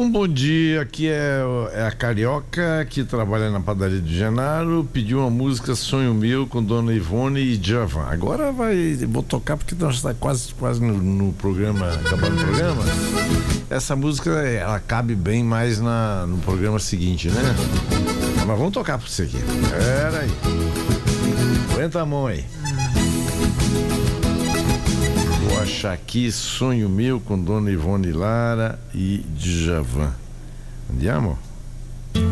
Bom dia, aqui é a Carioca, que trabalha na padaria de Genaro, pediu uma música Sonho Meu com Dona Ivone e Djavan. Agora vou tocar porque nós está quase no programa, acabando o programa. Essa música, ela cabe bem mais no programa seguinte, né? Mas vamos tocar pra você aqui. Pera aí. Aguenta a mão aí. Vou achar aqui Sonho Meu com Dona Ivone Lara e Djavan. Andiamo?